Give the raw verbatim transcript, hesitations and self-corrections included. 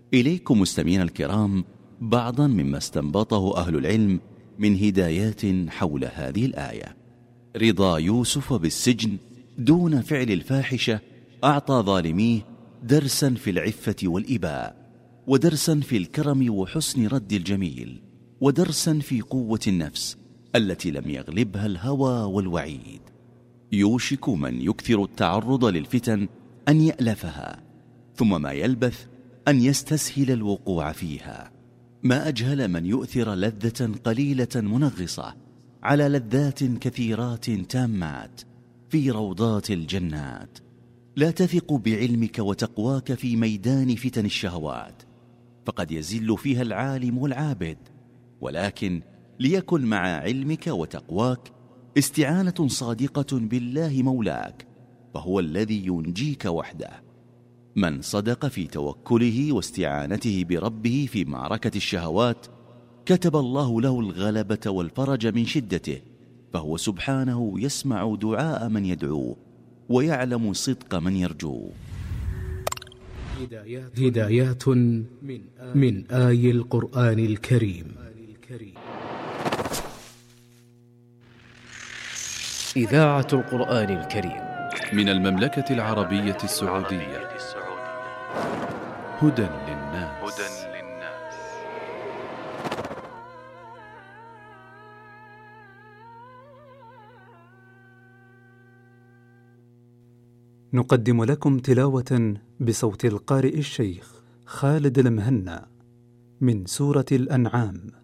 إليكم مستمعينا الكرام بعضا مما استنبطه أهل العلم من هدايات حول هذه الآية. رضا يوسف بالسجن دون فعل الفاحشة أعطى ظالميه درسا في العفة والإباء، ودرسا في الكرم وحسن رد الجميل، ودرسا في قوة النفس التي لم يغلبها الهوى والوعيد. يوشك من يكثر التعرض للفتن أن يألفها، ثم ما يلبث أن يستسهل الوقوع فيها. ما أجهل من يؤثر لذة قليلة منغصة على لذات كثيرات تامات في روضات الجنات. لا تثق بعلمك وتقواك في ميدان فتن الشهوات، فقد يزل فيها العالم والعابد، ولكن ليكن مع علمك وتقواك استعانة صادقة بالله مولاك، فهو الذي ينجيك وحده. من صدق في توكله واستعانته بربه في معركة الشهوات كتب الله له الغلبة والفرج من شدته، فهو سبحانه يسمع دعاء من يدعوه ويعلم صدق من يرجوه. هدايات من آي القرآن الكريم. إذاعة القرآن الكريم من المملكة العربية السعودية. هدى للناس. نقدم لكم تلاوة بصوت القارئ الشيخ خالد المهنا من سورة الأنعام.